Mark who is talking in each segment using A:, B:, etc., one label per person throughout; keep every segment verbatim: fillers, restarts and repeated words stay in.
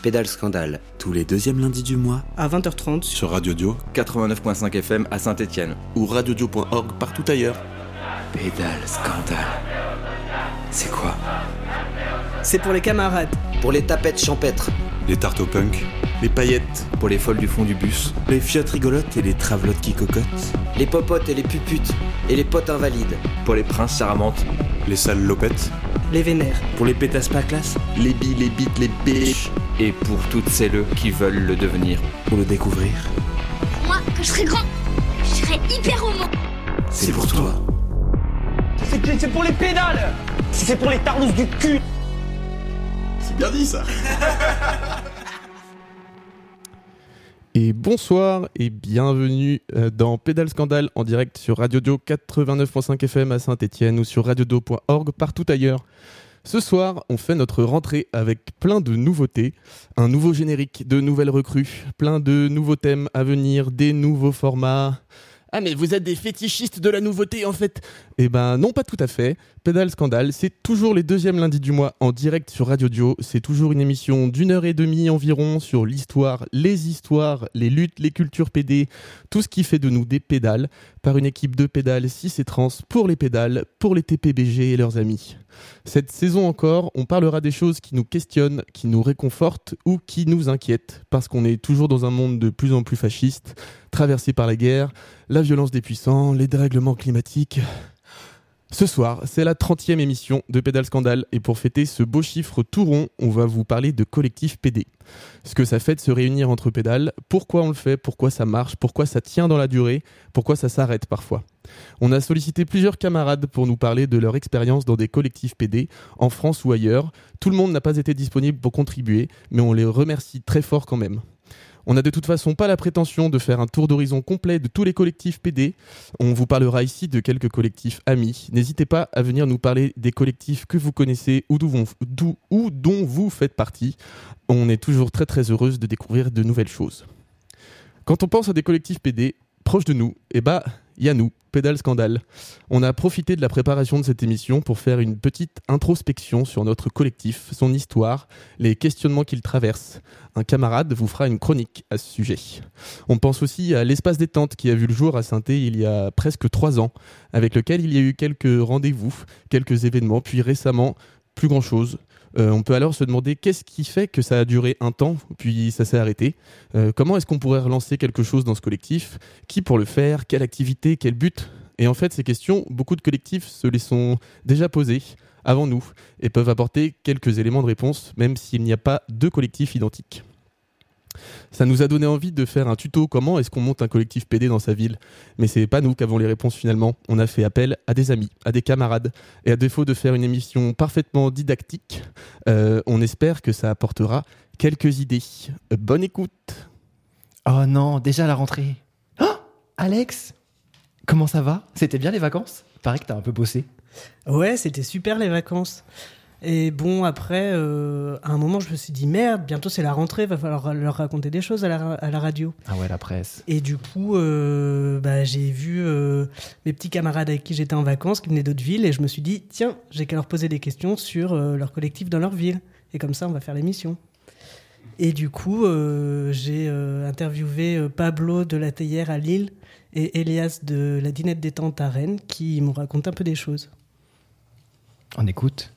A: Pédale Scandale.
B: Tous les deuxièmes lundis du mois,
C: à vingt heures trente,
B: sur Radio Dio,
D: quatre-vingt-neuf virgule cinq F M à Saint-Étienne,
B: ou radiodio point org partout ailleurs.
A: Pédale Scandale. C'est quoi?
C: c'est pour les camarades.
A: Pour les tapettes champêtres.
B: Les tartes au punk, les paillettes,
D: pour les folles du fond du bus,
B: les fiottes rigolotes et les travelottes qui cocotent,
A: les popotes et les puputes, et les potes invalides.
D: pour les princes charmantes,
B: les sales lopettes,
C: Les vénères.
B: pour les pétasses pas classe,
D: les billes, les bites, les biches, et pour toutes celles qui veulent le devenir.
B: pour le découvrir.
E: Moi, quand je serai grand, je serai hyper homo.
B: C'est pour toi.
F: C'est, c'est pour les pédales. C'est pour les tarlousses du cul.
B: C'est bien dit ça.
G: Et bonsoir et bienvenue euh, dans Pédale Scandale en direct sur Radio Dio quatre-vingt-neuf virgule cinq F M à Saint-Étienne ou sur radiodio point org partout ailleurs. Ce soir, on fait notre rentrée avec plein de nouveautés, un nouveau générique, de nouvelles recrues, plein de nouveaux thèmes à venir, des nouveaux formats. Ah mais vous êtes des fétichistes de la nouveauté en fait. Eh ben non, pas tout à fait. Pédale Scandale, c'est toujours les deuxièmes lundis du mois en direct sur Radio Dio. C'est toujours une émission d'une heure et demie environ sur l'histoire, les histoires, les luttes, les cultures pédées, tout ce qui fait de nous des pédales, par une équipe de pédales cis et trans pour les pédales, pour les T P B G et leurs amis. Cette saison encore, on parlera des choses qui nous questionnent, qui nous réconfortent ou qui nous inquiètent, parce qu'on est toujours dans un monde de plus en plus fasciste, traversé par la guerre, la violence des puissants, les dérèglements climatiques. Ce soir, c'est la trentième émission de Pédale Scandale, et pour fêter ce beau chiffre tout rond, on va vous parler de collectif P D. Ce que ça fait de se réunir entre pédales, pourquoi on le fait, pourquoi ça marche, pourquoi ça tient dans la durée, pourquoi ça s'arrête parfois. On a sollicité plusieurs camarades pour nous parler de leur expérience dans des collectifs P D, en France ou ailleurs. Tout le monde n'a pas été disponible pour contribuer, mais on les remercie très fort quand même. On n'a de toute façon pas la prétention de faire un tour d'horizon complet de tous les collectifs P D. On vous parlera ici de quelques collectifs amis. N'hésitez pas à venir nous parler des collectifs que vous connaissez ou, d'où vous, d'où, ou dont vous faites partie. On est toujours très très heureuse de découvrir de nouvelles choses. Quand on pense à des collectifs P D proches de nous, eh bah, il y a nous, Pédale Scandale. On a profité de la préparation de cette émission pour faire une petite introspection sur notre collectif, son histoire, les questionnements qu'il traverse. Un camarade vous fera une chronique à ce sujet. On pense aussi à l'espace détente qui a vu le jour à Saint-Étienne il y a presque trois ans, avec lequel il y a eu quelques rendez-vous, quelques événements, puis récemment, plus grand-chose. Euh, on peut alors se demander qu'est-ce qui fait que ça a duré un temps, puis ça s'est arrêté. Euh, comment est-ce qu'on pourrait relancer quelque chose dans ce collectif? Qui pour le faire? Quelle activité? Quel but? Et en fait, ces questions, beaucoup de collectifs se les sont déjà posées avant nous et peuvent apporter quelques éléments de réponse, même s'il n'y a pas de collectif identique. Ça nous a donné envie de faire un tuto comment est-ce qu'on monte un collectif P D dans sa ville. Mais c'est pas nous qui avons les réponses finalement. On a fait appel à des amis, à des camarades. Et à défaut de faire une émission parfaitement didactique, euh, on espère que ça apportera quelques idées. Euh, bonne écoute.
H: Oh non, déjà la rentrée. Oh, Alex, comment ça va? C'était bien les vacances? Paraît que t'as un peu bossé.
C: Ouais, c'était super les vacances. Et bon, après, euh, à un moment, je me suis dit, merde, bientôt c'est la rentrée, va falloir leur raconter des choses à la, à la radio.
H: Ah ouais, la presse.
C: Et du coup, euh, bah, j'ai vu euh, mes petits camarades avec qui j'étais en vacances, qui venaient d'autres villes, et je me suis dit, tiens, j'ai qu'à leur poser des questions sur euh, leur collectif dans leur ville. Et comme ça, on va faire l'émission. Et du coup, euh, j'ai euh, interviewé euh, Pablo de la Théière à Lille et Elias de la Dinette Détente à Rennes, qui m'ont raconté un peu des choses.
H: On écoute.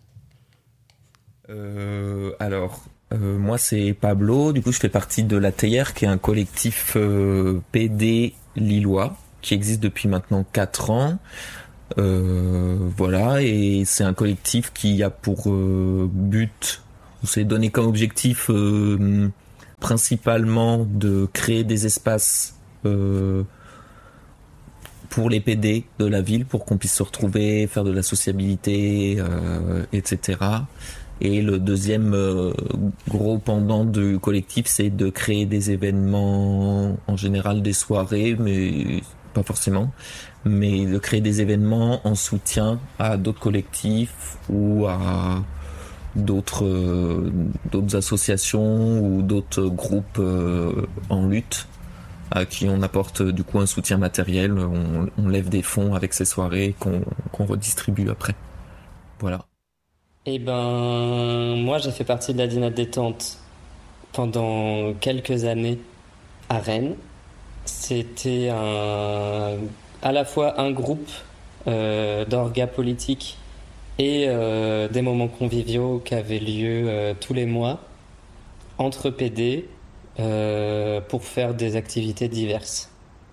D: Euh, alors, euh, moi c'est Pablo, du coup je fais partie de la Théière qui est un collectif euh, P D lillois qui existe depuis maintenant quatre ans. Euh, voilà, et c'est un collectif qui a pour euh, but, on s'est donné comme objectif euh, principalement de créer des espaces euh, pour les P D de la ville, pour qu'on puisse se retrouver, faire de la sociabilité, euh, et cetera. Et le deuxième euh, gros pendant du collectif, c'est de créer des événements, en général des soirées, mais pas forcément, mais de créer des événements en soutien à d'autres collectifs ou à d'autres, euh, d'autres associations ou d'autres groupes euh, en lutte à qui on apporte du coup un soutien matériel. On, on lève des fonds avec ces soirées qu'on, qu'on redistribue après. Voilà.
I: Eh ben, moi j'ai fait partie de la Dinette Détente pendant quelques années à Rennes. C'était un, à la fois un groupe euh, d'orgas politiques et euh, des moments conviviaux qui avaient lieu euh, tous les mois entre P D euh, pour faire des activités diverses.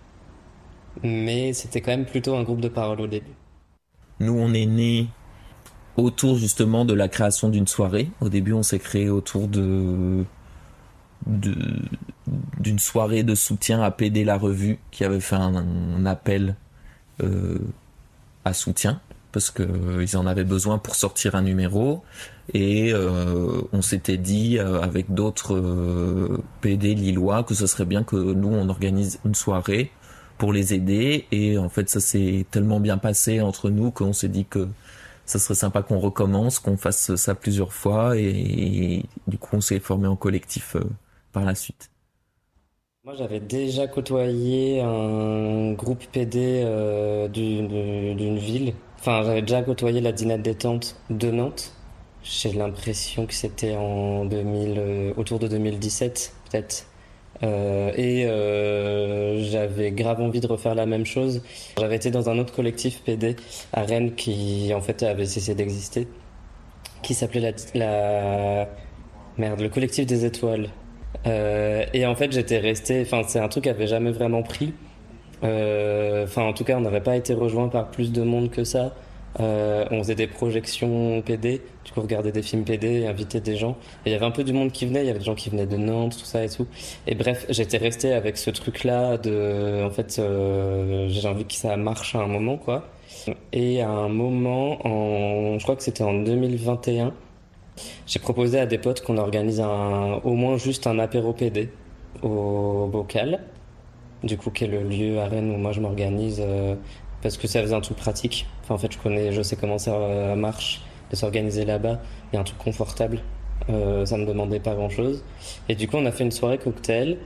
I: Mais c'était quand même plutôt un groupe de parole au début.
D: Nous, on est nés autour justement de la création d'une soirée. Au début, on s'est créé autour de, de d'une soirée de soutien à P D La Revue, qui avait fait un, un appel euh, à soutien parce que euh, ils en avaient besoin pour sortir un numéro. Et euh, on s'était dit euh, avec d'autres euh, P D lillois que ce serait bien que nous on organise une soirée pour les aider. Et en fait, ça s'est tellement bien passé entre nous qu'on s'est dit que ça serait sympa qu'on recommence, qu'on fasse ça plusieurs fois, et, et du coup on s'est formé en collectif euh, par la suite.
I: Moi, j'avais déjà côtoyé un groupe P D euh, d'une, d'une ville. Enfin, j'avais déjà côtoyé la Dinette Détente de Nantes. J'ai l'impression que c'était en deux mille, euh, autour de deux mille dix-sept, peut-être. Euh, et euh, j'avais grave envie de refaire la même chose. J'avais été dans un autre collectif P D à Rennes qui, en fait, avait cessé d'exister, qui s'appelait la, la... Merde, le collectif des étoiles. Euh, et en fait, j'étais resté. Enfin, c'est un truc qui avait jamais vraiment pris. Euh, Enfin, en tout cas, on n'avait pas été rejoint par plus de monde que ça. Euh, on faisait des projections P D, du coup, on regardait des films P D et invitait des gens. Et il y avait un peu du monde qui venait. Il y avait des gens qui venaient de Nantes, tout ça et tout. Et bref, j'étais resté avec ce truc-là de. En fait, euh, j'ai envie que ça marche à un moment, quoi. Et à un moment, en, je crois que c'était en deux mille vingt et un. J'ai proposé à des potes qu'on organise un, au moins juste un apéro P D au Bocal, du coup, qui est le lieu à Rennes où moi je m'organise euh, parce que ça faisait un truc pratique. Enfin, en fait, je connais, je sais comment ça marche de s'organiser là-bas. Il y a un truc confortable, euh, ça ne demandait pas grand-chose. Et du coup, on a fait une soirée cocktail.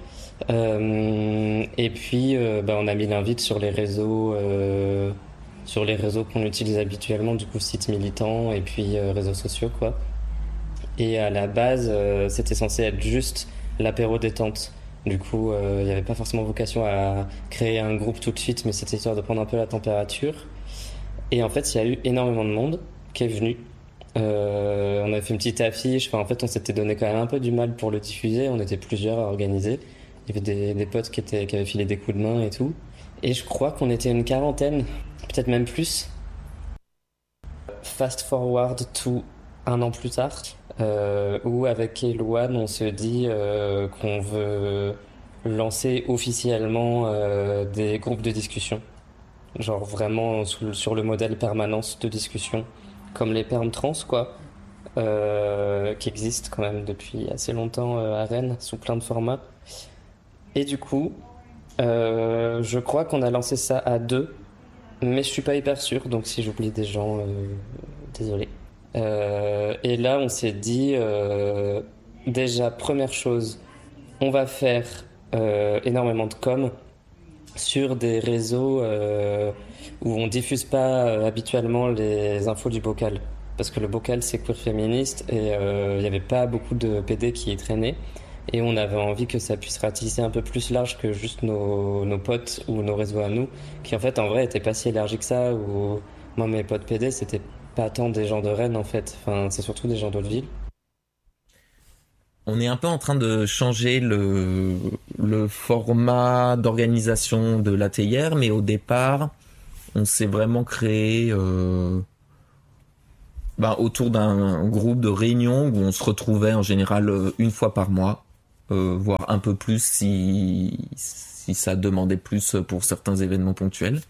I: Euh, et puis, euh, bah, on a mis l'invite sur les réseaux, euh, sur les réseaux qu'on utilise habituellement, du coup, sites militants et puis euh, réseaux sociaux, quoi. Et à la base, euh, c'était censé être juste l'apéro détente. Du coup, il euh, n'y avait pas forcément vocation à créer un groupe tout de suite, mais c'était histoire de prendre un peu la température. Et en fait, il y a eu énormément de monde qui est venu. Euh, on a fait une petite affiche. Enfin, en fait, on s'était donné quand même un peu du mal pour le diffuser. On était plusieurs à organiser. Il y avait des, des potes qui, étaient, qui avaient filé des coups de main et tout. Et je crois qu'on était une quarantaine, peut-être même plus. Fast forward to un an plus tard. Euh, où avec Elouane on se dit euh, qu'on veut lancer officiellement euh, des groupes de discussion, genre vraiment sous, sur le modèle permanence de discussion, comme les permes trans, quoi, euh, qui existent quand même depuis assez longtemps euh, à Rennes sous plein de formats. Et du coup euh, je crois qu'on a lancé ça à deux, mais je suis pas hyper sûr, donc si j'oublie des gens, euh, désolé. Euh, et là, on s'est dit, euh, déjà, première chose, on va faire euh, énormément de com sur des réseaux euh, où on diffuse pas euh, habituellement les infos du Bocal. Parce que le Bocal, c'est queer féministe et il euh, n'y avait pas beaucoup de P D qui y traînaient. Et on avait envie que ça puisse ratisser un peu plus large que juste nos, nos potes ou nos réseaux à nous, qui en fait, en vrai, étaient pas si élargis que ça. Ou moi, mes potes P D, c'était pas tant des gens de Rennes en fait, enfin, c'est surtout des gens d'autres villes.
D: On est un peu en train de changer le, le format d'organisation de l'A T I R, mais au départ, on s'est vraiment créé euh, ben, autour d'un groupe de réunions où on se retrouvait en général une fois par mois, euh, voire un peu plus si, si ça demandait plus pour certains événements ponctuels.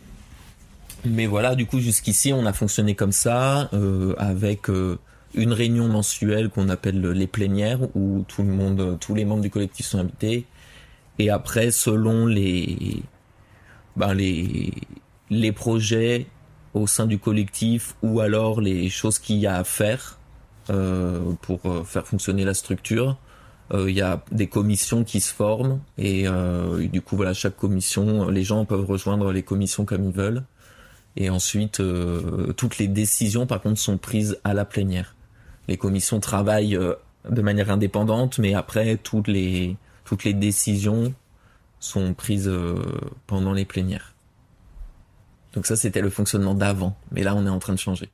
D: Mais voilà, du coup, jusqu'ici, on a fonctionné comme ça, euh, avec euh, une réunion mensuelle qu'on appelle les plénières, où tout le monde, tous les membres du collectif sont invités. Et après, selon les, ben les, les projets au sein du collectif, ou alors les choses qu'il y a à faire euh, pour faire fonctionner la structure, euh, il y a des commissions qui se forment. Et, euh, et du coup, voilà, chaque commission, les gens peuvent rejoindre les commissions comme ils veulent. Et ensuite, euh, toutes les décisions, par contre, sont prises à la plénière. Les commissions travaillent euh, de manière indépendante, mais après toutes les toutes les décisions sont prises euh, pendant les plénières. Donc ça, c'était le fonctionnement d'avant, mais là, on est en train de changer.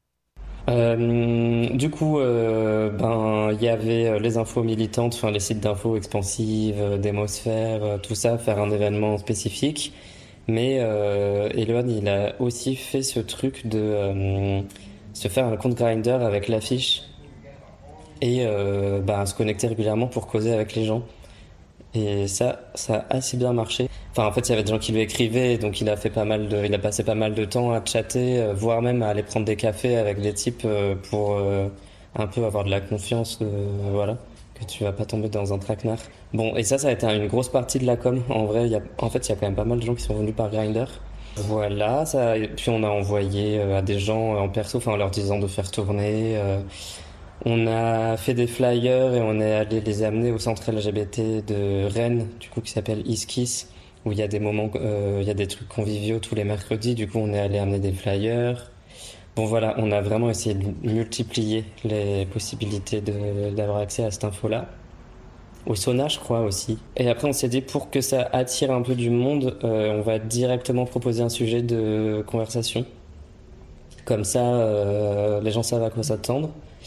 I: Euh, du coup, euh, ben, il y avait les infos militantes, enfin les sites d'infos expansives, euh, Démosphère, euh, tout ça, faire un événement spécifique. Mais euh, Elon, il a aussi fait ce truc de euh, se faire un compte Grindr avec l'affiche et euh, ben, se connecter régulièrement pour causer avec les gens. Et ça, ça a assez bien marché. Enfin, en fait, il y avait des gens qui lui écrivaient, donc il a fait pas mal de, il a passé pas mal de temps à chatter, euh, voire même à aller prendre des cafés avec des types euh, pour euh, un peu avoir de la confiance, euh, voilà, que tu vas pas tomber dans un traquenard. Bon, et ça, ça a été une grosse partie de la com. En vrai, il y a, en fait, il y a quand même pas mal de gens qui sont venus par Grindr. Voilà, ça. Et puis on a envoyé euh, à des gens en perso, enfin en leur disant de faire tourner. Euh, On a fait des flyers et on est allé les amener au centre L G B T de Rennes, du coup, qui s'appelle Iskis, où il y a des moments, euh, il y a des trucs conviviaux tous les mercredis. Du coup, on est allé amener des flyers. Bon, voilà, on a vraiment essayé de multiplier les possibilités de, d'avoir accès à cette info-là. Au sauna, je crois aussi. Et après, on s'est dit, pour que ça attire un peu du monde, euh, on va directement proposer un sujet de conversation. Comme ça, euh, les gens savent à quoi s'attendre.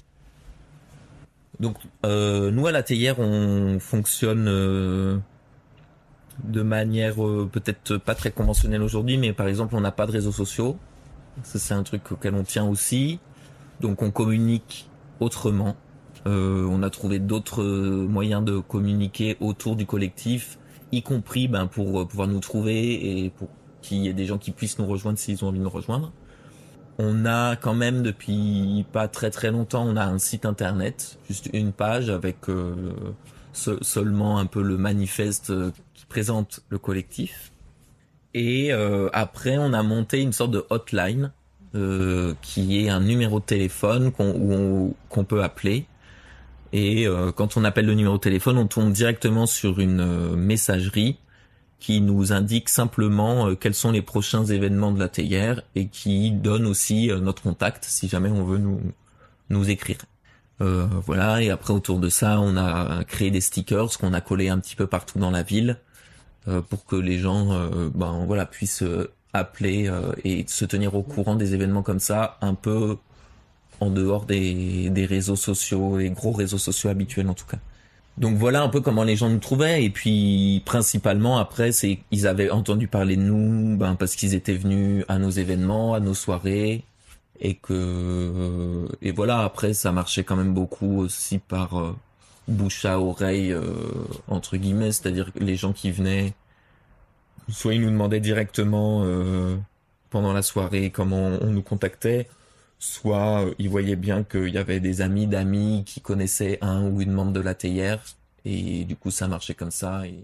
D: Donc, euh, nous, à la théière, on fonctionne euh, de manière euh, peut-être pas très conventionnelle aujourd'hui, mais par exemple, on n'a pas de réseaux sociaux. Ça, c'est un truc auquel on tient aussi. Donc, on communique autrement. Euh, on a trouvé d'autres moyens de communiquer autour du collectif, y compris ben, pour pouvoir nous trouver et pour qu'il y ait des gens qui puissent nous rejoindre s'ils ont envie de nous rejoindre. On a quand même depuis pas très très longtemps, on a un site internet, juste une page avec euh, se- seulement un peu le manifeste euh, qui présente le collectif. Et euh, après, on a monté une sorte de hotline euh, qui est un numéro de téléphone qu'on, où on- qu'on peut appeler. Et euh, quand on appelle le numéro de téléphone, on tombe directement sur une euh, messagerie qui nous indique simplement euh, quels sont les prochains événements de la théière et qui donne aussi euh, notre contact si jamais on veut nous nous écrire. Euh, voilà, et après autour de ça, on a créé des stickers qu'on a collés un petit peu partout dans la ville euh, pour que les gens euh, ben voilà puissent euh, appeler euh, et se tenir au courant des événements comme ça, un peu en dehors des des réseaux sociaux, les gros réseaux sociaux habituels en tout cas. Donc voilà un peu comment les gens nous trouvaient, et puis principalement après c'est ils avaient entendu parler de nous ben parce qu'ils étaient venus à nos événements, à nos soirées, et que et voilà après ça marchait quand même beaucoup aussi par euh, bouche à oreille euh, entre guillemets, c'est-à-dire que les gens qui venaient soit ils nous demandaient directement euh, pendant la soirée comment on nous contactait, soit euh, ils voyaient bien qu'il y avait des amis d'amis qui connaissaient un ou une membre de la théière, et du coup ça marchait comme ça. Et,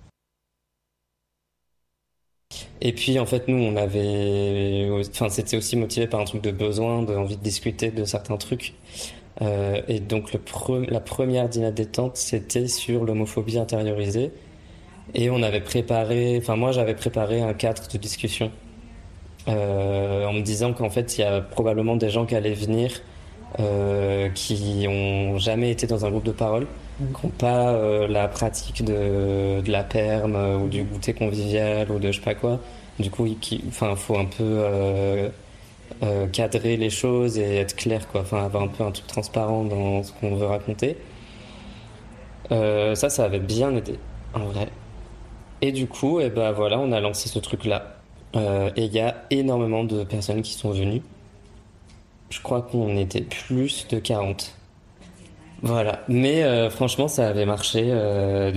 I: Et puis en fait nous on avait, enfin c'était aussi motivé par un truc de besoin, d'envie de discuter de certains trucs. Euh, et donc le pre- la première dîner détente c'était sur l'homophobie intériorisée. Et on avait préparé, enfin moi j'avais préparé un cadre de discussion euh, en me disant qu'en fait il y a probablement des gens qui allaient venir euh, qui ont jamais été dans un groupe de parole, qui n'ont pas euh, la pratique de, de la perme euh, ou du goûter convivial ou de je sais pas quoi. Du coup, il qui, enfin, faut un peu euh, euh, cadrer les choses et être clair, quoi. Enfin, avoir un peu un truc transparent dans ce qu'on veut raconter. Euh, ça, ça avait bien aidé, en vrai. Et du coup, eh ben voilà, on a lancé ce truc-là. Euh, et il y a énormément de personnes qui sont venues. Je crois qu'on était plus de quarante. Voilà. Mais euh, franchement, ça avait marché. Euh,